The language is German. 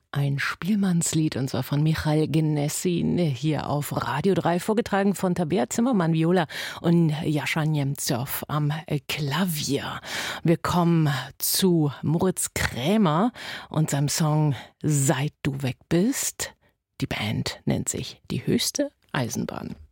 Ein Spielmannslied, und zwar von Michael Genessin, hier auf Radio 3, vorgetragen von Tabea Zimmermann, Viola, und Jascha Nemzow am Klavier. Wir kommen zu Moritz Krämer und seinem Song Seit du weg bist. Die Band nennt sich Die höchste Eisenbahn.